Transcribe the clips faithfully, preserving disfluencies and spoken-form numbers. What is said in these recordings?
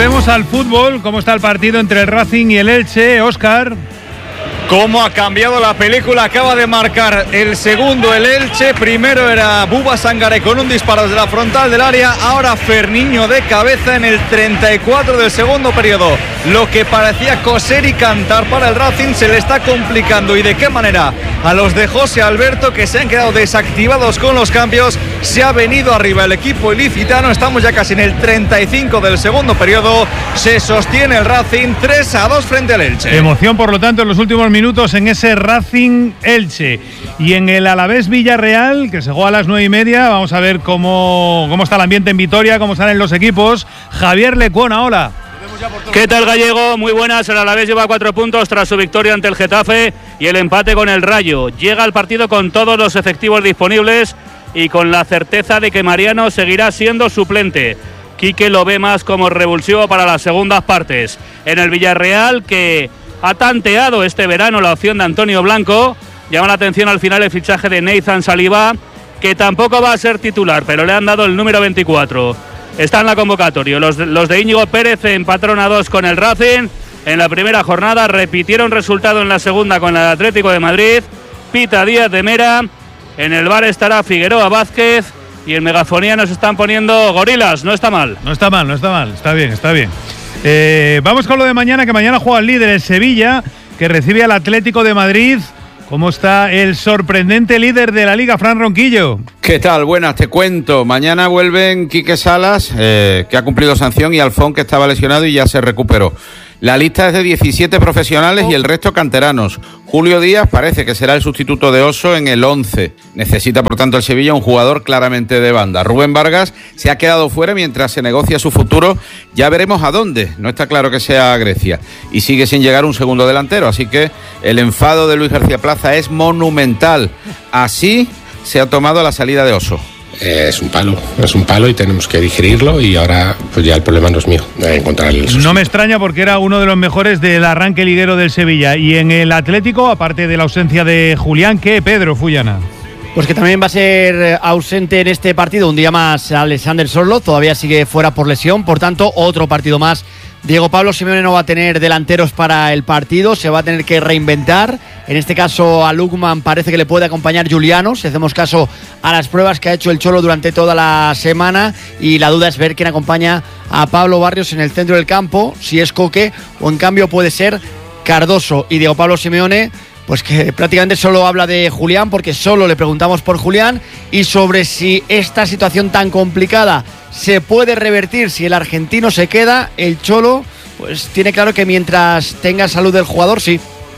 Volvemos al fútbol. ¿Cómo está el partido entre el Racing y el Elche, Óscar? ¿Cómo ha cambiado la película? Acaba de marcar el segundo el Elche. Primero era Buba Sangaré con un disparo desde la frontal del área. Ahora Ferniño de cabeza en el treinta y cuatro del segundo periodo. Lo que parecía coser y cantar para el Racing se le está complicando. ¿Y de qué manera? A los de José Alberto, que se han quedado desactivados con los cambios. Se ha venido arriba el equipo ilicitano. Estamos ya casi en el treinta y cinco del segundo periodo. Se sostiene el Racing tres a dos frente al Elche. Emoción, por lo tanto, en los últimos minutos en ese Racing Elche. Y en el Alavés Villarreal, que se juega a las nueve y media, vamos a ver cómo, cómo está el ambiente en Vitoria, cómo salen los equipos. Javier Lecuona, hola. ¿Qué tal, Gallego? Muy buenas. El Alavés lleva cuatro puntos tras su victoria ante el Getafe y el empate con el Rayo. Llega al partido con todos los efectivos disponibles y con la certeza de que Mariano seguirá siendo suplente. Quique lo ve más como revulsivo para las segundas partes. En el Villarreal, que ha tanteado este verano la opción de Antonio Blanco, llama la atención al final el fichaje de Nathan Saliba, que tampoco va a ser titular, pero le han dado el número veinticuatro. Está en la convocatoria. Los, los de Íñigo Pérez empataron a dos con el Racing en la primera jornada, repitieron resultado en la segunda con el Atlético de Madrid. Pita Díaz de Mera, en el bar estará Figueroa Vázquez y en megafonía nos están poniendo Gorilas. No está mal. No está mal, no está mal, está bien, está bien. Eh, vamos con lo de mañana, que mañana juega el líder, el Sevilla, que recibe al Atlético de Madrid. ¿Cómo está el sorprendente líder de la Liga, Fran Ronquillo? ¿Qué tal? Buenas, te cuento. Mañana vuelven Quique Salas, eh, que ha cumplido sanción, y Alfón, que estaba lesionado y ya se recuperó. La lista es de diecisiete profesionales y el resto canteranos. Julio Díaz parece que será el sustituto de Oso en el once. Necesita, por tanto, el Sevilla un jugador claramente de banda. Rubén Vargas se ha quedado fuera mientras se negocia su futuro. Ya veremos a dónde. No está claro que sea Grecia. Y sigue sin llegar un segundo delantero. Así que el enfado de Luis García Plaza es monumental. Así se ha tomado la salida de Oso. Eh, es un palo, es un palo y tenemos que digerirlo, y ahora pues ya el problema no es mío, de encontrar el sustituto. No me extraña, porque era uno de los mejores del arranque liguero del Sevilla. Y en el Atlético, aparte de la ausencia de Julián, ¿qué, Pedro Fullana? Pues que también va a ser ausente en este partido un día más Alexander Sorlo, todavía sigue fuera por lesión, por tanto otro partido más. Diego Pablo Simeone no va a tener delanteros para el partido, se va a tener que reinventar. En este caso a Lukman parece que le puede acompañar Juliano, si hacemos caso a las pruebas que ha hecho el Cholo durante toda la semana, y la duda es ver quién acompaña a Pablo Barrios en el centro del campo, si es Coque o en cambio puede ser Cardoso. Y Diego Pablo Simeone, pues que prácticamente solo habla de Julián, porque solo le preguntamos por Julián y sobre si esta situación tan complicada se puede revertir si el argentino se queda. El Cholo pues tiene claro que mientras tenga salud del jugador, sí.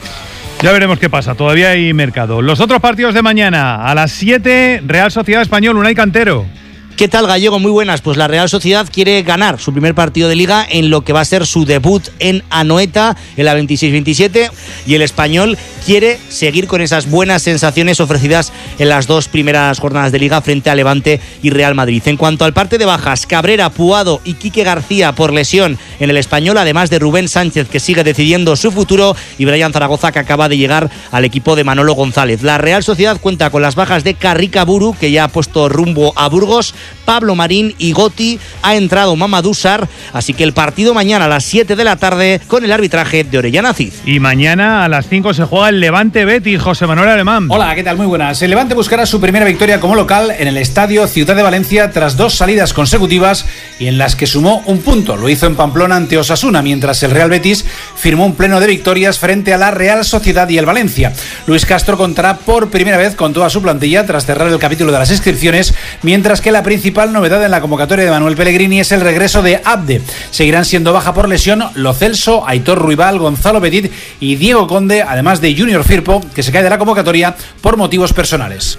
Ya veremos qué pasa, todavía hay mercado. Los otros partidos de mañana, a las siete, Real Sociedad Español, Unai Cantero. ¿Qué tal, Gallego? Muy buenas. Pues la Real Sociedad quiere ganar su primer partido de Liga en lo que va a ser su debut en Anoeta en la veintiséis veintisiete, y el Español quiere seguir con esas buenas sensaciones ofrecidas en las dos primeras jornadas de Liga frente a Levante y Real Madrid. En cuanto al parte de bajas, Cabrera, Puado y Quique García por lesión en el Español, además de Rubén Sánchez, que sigue decidiendo su futuro, y Brian Zaragoza, que acaba de llegar al equipo de Manolo González. La Real Sociedad cuenta con las bajas de Carrica Buru, que ya ha puesto rumbo a Burgos, Pablo Marín y Goti, ha entrado Mamadou Sarr, así que el partido mañana a las siete de la tarde con el arbitraje de Orellana Cid. Y mañana a las cinco se juega el Levante Betis, José Manuel Alemán. Hola, ¿qué tal? Muy buenas. El Levante buscará su primera victoria como local en el Estadio Ciudad de Valencia tras dos salidas consecutivas y en las que sumó un punto. Lo hizo en Pamplona ante Osasuna, mientras el Real Betis firmó un pleno de victorias frente a la Real Sociedad y el Valencia. Luis Castro contará por primera vez con toda su plantilla tras cerrar el capítulo de las inscripciones, mientras que la principal novedad en la convocatoria de Manuel Pellegrini es el regreso de Abde. Seguirán siendo baja por lesión Lo Celso, Aitor Ruibal, Gonzalo Petit y Diego Conde, además de Junior Firpo, que se cae de la convocatoria por motivos personales.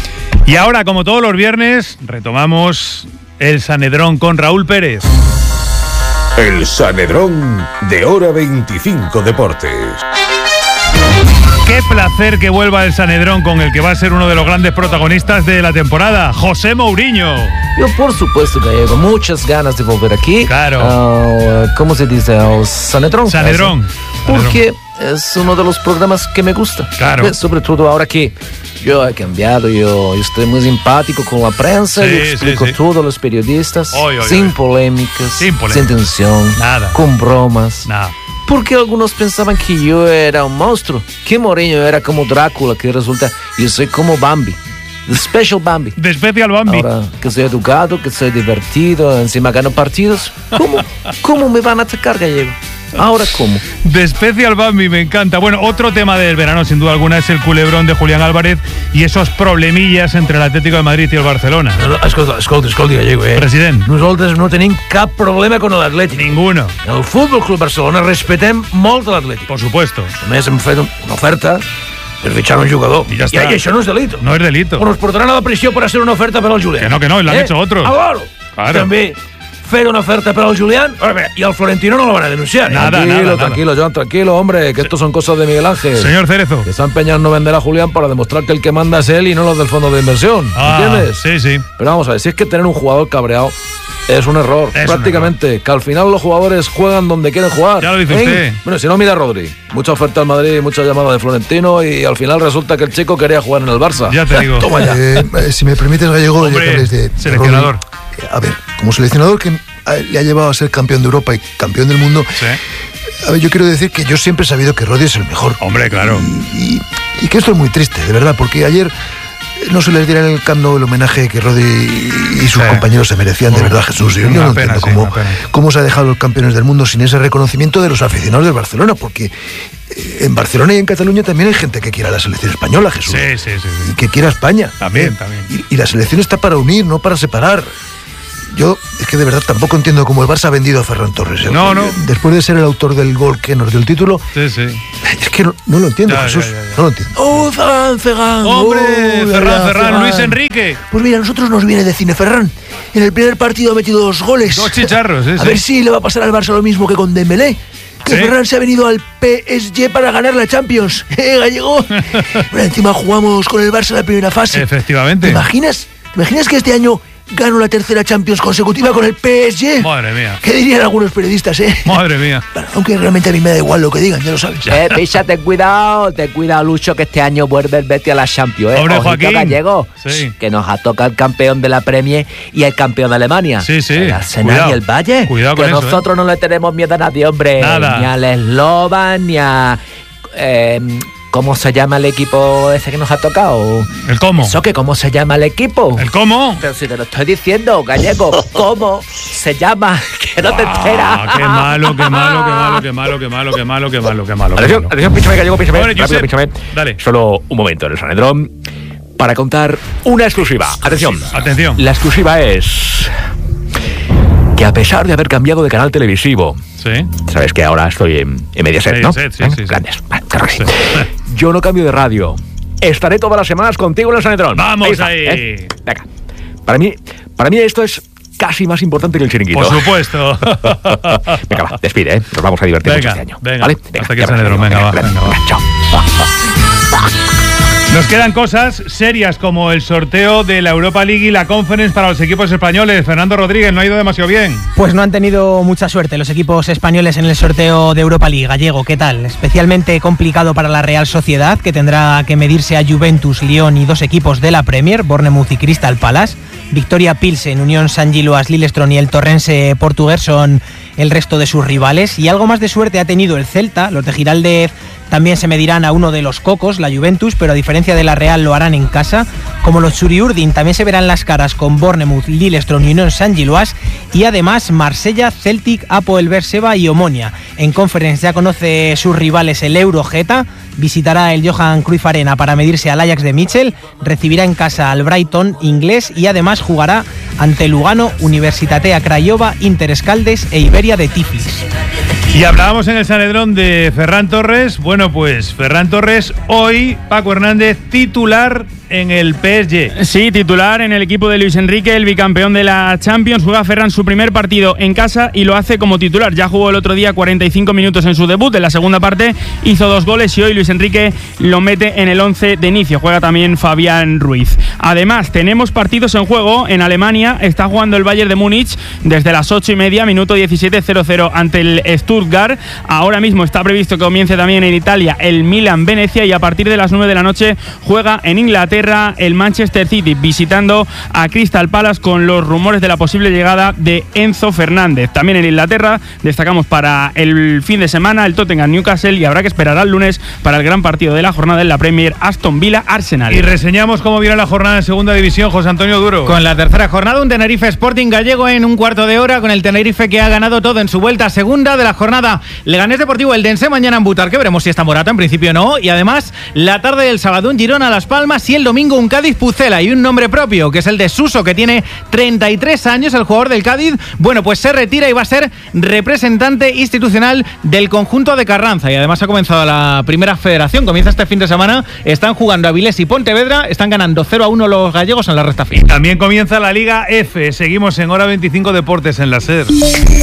Y ahora, como todos los viernes, retomamos el Sanedrón con Raúl Pérez. El Sanedrón de Hora veinticinco Deportes. Qué placer que vuelva el Sanedrón, con el que va a ser uno de los grandes protagonistas de la temporada, José Mourinho. Yo, por supuesto, Gallego, muchas ganas de volver aquí. Claro. Uh, ¿Cómo se dice? Uh, Sanedrón. Sanedrón. Porque es uno de los programas que me gusta. Claro. Sobre todo ahora que yo he cambiado, yo, yo estoy muy simpático con la prensa, Sí, yo explico sí, sí. todo a los periodistas, Oy, oy, sin, oy. polémicas, Sin sin polémicas. tensión, Nada. con bromas. Nada. Porque algunos pensaban que yo era un monstruo, que Mourinho era como Drácula, que resulta yo soy como Bambi, the special Bambi. De Special Bambi. Ahora que soy educado, que soy divertido, encima gano partidos, ¿cómo, cómo me van a atacar, Gallego? Ahora, ¿cómo? De Special Bambi, me encanta. Bueno, otro tema del verano, sin duda alguna, es el culebrón de Julián Álvarez y esos problemillas entre el Atlético de Madrid y el Barcelona. No, no, escolta, escolta, escolta, Gallego, eh? President. Nosaltres no tenim cap problema con l'Atlètic. Ninguno. El Futbol Club Barcelona respetem molt l'Atlètic. Por supuesto. Només hem fet una oferta per fitxar un jugador. I ja està. I això no és delito. No es delito. O nos portaran a la prisió per hacer una oferta per al Julián. Que no, que no, lo han hecho otros. Claro. Claro. També fer una oferta per al Julián y al Florentino no lo van a denunciar. ¿eh? Nada, tranquilo, nada, tranquilo, Joan, tranquilo, hombre, que estos son cosas de Miguel Ángel. Señor Cerezo. Que se ha empeñado en no vender a Julián para demostrar que el que manda es él y no los del fondo de inversión. Ah, ¿Entiendes? sí, sí. Pero vamos a ver, si es que tener un jugador cabreado es un error, Es un prácticamente. Que al final los jugadores juegan donde quieren jugar. Ya lo dice ¿eh? usted. Bueno, si no, mira a Rodri. Mucha oferta al Madrid, mucha llamada de Florentino y al final resulta que el chico quería jugar en el Barça. Ya te digo. Toma ya. Eh, eh, si me permites, Gallego, Hombre, ya que hables de, de seleccionador. Rodri, eh, a ver, como seleccionador que a- le ha llevado a ser campeón de Europa y campeón del mundo, Sí. a ver, yo quiero decir que yo siempre he sabido que Rodri es el mejor. Hombre, claro. Y, y- y que esto es muy triste, de verdad, porque ayer eh, no se les diera en el Camp Nou el homenaje que Rodri y sus Sí. compañeros se merecían, de Una- verdad, Jesús. Yo, yo una no pena, entiendo sí, cómo, una pena. cómo se ha dejado los campeones del mundo sin ese reconocimiento de los aficionados del Barcelona, porque eh, en Barcelona y en Cataluña también hay gente que quiera la selección española, Jesús. Sí, sí, sí. sí. Y que quiera España. También, ¿eh? también. Y, y la selección está para unir, no para separar. Yo es que de verdad tampoco entiendo cómo el Barça ha vendido a Ferran Torres. ¿eh? No, no. Después de ser el autor del gol que nos dio el título, Sí, sí. es que no, no lo entiendo, Ya, Jesús. ya, ya, ya. No lo entiendo. ¡Oh, Ferran, Ferran! Hombre, Oh, Ferran, ya, Ferran, Ferran. Luis Enrique. Pues mira, a nosotros nos viene de cine Ferran. En el primer partido ha metido dos goles. Dos chicharros, sí, A sí. ver si le va a pasar al Barça lo mismo que con Dembélé. Que Sí. Ferran se ha venido al P S G para ganar la Champions. ¿Eh, Gallego? Bueno, encima jugamos con el Barça en la primera fase. ¿Te Efectivamente. imaginas? ¿Te imaginas que este año gano la tercera Champions consecutiva con el P S G? Madre mía. ¿Qué dirían algunos periodistas, eh? Madre mía. Bueno, aunque realmente a mí me da igual lo que digan, ya lo sabes. Eh, picha, ten cuidado, ten cuidado, Lucho, que este año vuelve el Betis a la Champions, ¿eh? Hombre, Ojito, Joaquín. Gallego, Sí. que nos ha tocado el campeón de la Premier y el campeón de Alemania. Sí, sí. El Arsenal Cuidado. y el Valle. Cuidado que con eso, nosotros no le tenemos miedo a nadie, hombre. Nada. Ni al Slovan, ni a... eh, ¿Cómo se llama el equipo ese que nos ha tocado? ¿El cómo? ¿Eso que cómo se llama el equipo? ¿El cómo? Pero si te lo estoy diciendo, Gallego, ¿cómo se llama? Que no te enteras. Ah, qué malo, qué malo, qué malo, qué malo, qué malo, qué malo, qué malo, qué malo. qué Atención, malo. atención, píchame, Gallego, píchame. Hombre, Rápido, Josep, píchame. dale. Solo un momento en el Sanedrón para contar una exclusiva. Atención. Atención. La exclusiva es que a pesar de haber cambiado de canal televisivo, Sí. sabes que ahora estoy en, en Mediaset, ¿no? Mediaset, sí, ¿Eh? sí, sí. Grandes. Vale, claro que sí. Yo no cambio de radio. Estaré todas las semanas contigo en el Sanedrón. Vamos está, ahí. ¿eh? Venga. Para mí, para mí esto es casi más importante que el chiringuito. Por supuesto. Venga, va, despide, ¿eh? Nos vamos a divertir Venga, mucho este año. venga. ¿Vale? Hasta aquí ya el Sanedrón. verás, Venga, va, venga, venga, va. Chao. Nos quedan cosas serias como el sorteo de la Europa League y la Conference para los equipos españoles. Fernando Rodríguez, no ha ido demasiado bien. Pues no han tenido mucha suerte los equipos españoles en el sorteo de Europa League. Gallego, ¿qué tal? Especialmente complicado para la Real Sociedad, que tendrá que medirse a Juventus, Lyon y dos equipos de la Premier, Bournemouth y Crystal Palace. Victoria Pilsen, Unión San Giloas, Lillestrøm y el Torrense portugués son el resto de sus rivales. Y algo más de suerte ha tenido el Celta. Los de Giraldez también se medirán a uno de los cocos, la Juventus, pero a diferencia de la Real lo harán en casa. Como los Churiurdin también se verán las caras con Bournemouth, Lillestrøm y Unión San Giloas. Y además Marsella, Celtic, Apoel Berseba y Omonia. En Conference ya conoce sus rivales el Eurogeta. Visitará el Johan Cruyff Arena para medirse al Ajax de Mitchell. Recibirá en casa al Brighton inglés y además jugará ante Lugano, Universitatea Craiova, Inter Escaldes e Iberia de Tiflis. Y hablábamos en el Sanedrón de Ferran Torres. Bueno, pues Ferran Torres hoy, Paco Hernández, titular en el P S G. Sí, titular en el equipo de Luis Enrique, el bicampeón de la Champions. Juega Ferran su primer partido en casa y lo hace como titular. Ya jugó el otro día cuarenta y cinco minutos en su debut. En la segunda parte hizo dos goles y hoy Luis Enrique lo mete en el once de inicio. Juega también Fabián Ruiz. Además, tenemos partidos en juego. En Alemania está jugando el Bayern de Múnich desde las ocho y media, minuto diecisiete, cero cero ante el Stuttgart. Ahora mismo está previsto que comience también en Italia el Milan-Venecia y a partir de las nueve de la noche juega en Inglaterra el Manchester City visitando a Crystal Palace con los rumores de la posible llegada de Enzo Fernández. También en Inglaterra destacamos para el fin de semana el Tottenham-Newcastle y habrá que esperar al lunes para el gran partido de la jornada en la Premier, Aston Villa-Arsenal. Y reseñamos cómo viene la jornada en segunda división, José Antonio Duro. Con la tercera jornada, un Tenerife Sporting Gallego en un cuarto de hora, con el Tenerife que ha ganado todo en su vuelta segunda de la jornada. Leganés Deportivo Eldense mañana en Butar, que veremos si está Morata, en principio no. Y además, la tarde del sábado un Girona Las Palmas y el domingo un Cádiz Pucela y un nombre propio, que es el de Suso, que tiene treinta y tres años, el jugador del Cádiz. Bueno, pues se retira y va a ser representante institucional del conjunto de Carranza. Y además ha comenzado la primera federación, comienza este fin de semana. Están jugando Avilés y Pontevedra, están ganando cero a uno los gallegos en la recta final. También comienza la Liga F. Seguimos en Hora veinticinco Deportes en la SER.